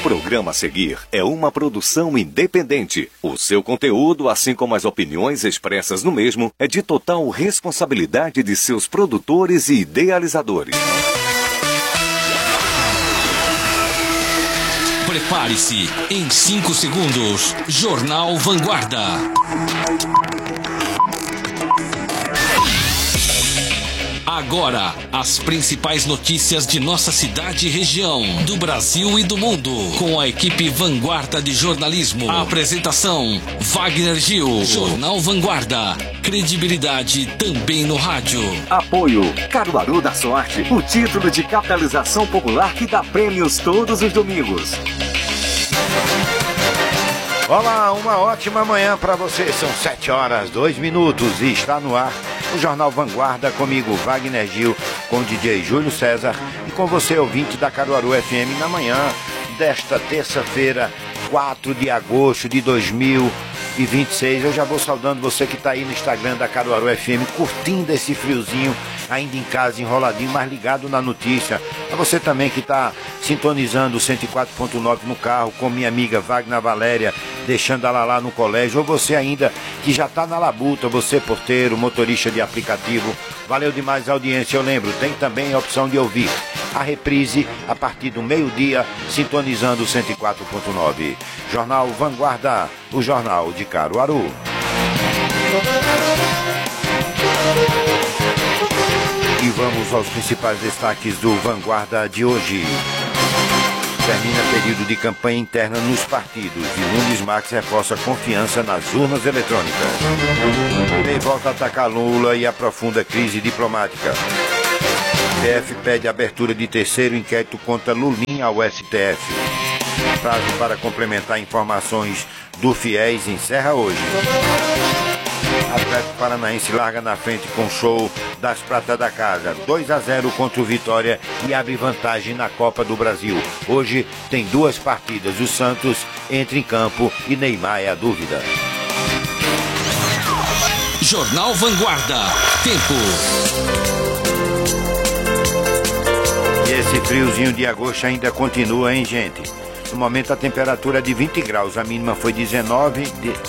programa a seguir é uma produção independente. O seu conteúdo, assim como as opiniões expressas no mesmo, é de total responsabilidade de seus produtores e idealizadores. Prepare-se, em 5 segundos, Jornal Vanguarda. Agora, as principais notícias de nossa cidade e região, do Brasil e do mundo, com a equipe Vanguarda de Jornalismo. A apresentação, Wagner Gil. Jornal Vanguarda, credibilidade também no rádio. Apoio, Caruaru da Sorte, o título de capitalização popular que dá prêmios todos os domingos. Olá, uma ótima manhã para você. São 7h02 e está no ar o Jornal Vanguarda, comigo, Wagner Gil, com o DJ Júlio César e com você, ouvinte da Caruaru FM, na manhã desta terça-feira, 4 de agosto de 2026. Eu já vou saudando você que está aí no Instagram da Caruaru FM, curtindo esse friozinho, ainda em casa, enroladinho, mas ligado na notícia. A você também que está sintonizando o 104.9 no carro, com minha amiga Wagner Valéria, deixando ela lá no colégio, ou você ainda que já está na labuta, você porteiro, motorista de aplicativo, valeu demais a audiência. Eu lembro, tem também a opção de ouvir a reprise a partir do meio-dia, sintonizando o 104.9. Jornal Vanguarda, o jornal de Caruaru. E vamos aos principais destaques do Vanguarda de hoje. Termina período de campanha interna nos partidos e Nunes Marques reforça confiança nas urnas eletrônicas. Ele volta a atacar Lula e aprofunda crise diplomática. PF pede abertura de terceiro inquérito contra Lulinha ao STF. Prazo para complementar informações do FIES encerra hoje. Atlético Paranaense larga na frente com show das Pratas da Casa, 2-0 contra o Vitória e abre vantagem na Copa do Brasil. Hoje tem 2 partidas, o Santos entra em campo e Neymar é a dúvida. Jornal Vanguarda, tempo. E esse friozinho de agosto ainda continua, hein, gente? No momento a temperatura é de 20 graus, a mínima foi 19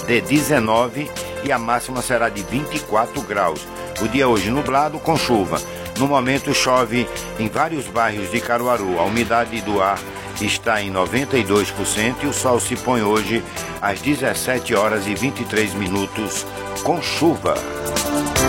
e a máxima será de 24 graus. O dia hoje nublado com chuva. No momento chove em vários bairros de Caruaru. A umidade do ar está em 92% e o sol se põe hoje às 17h23 com chuva.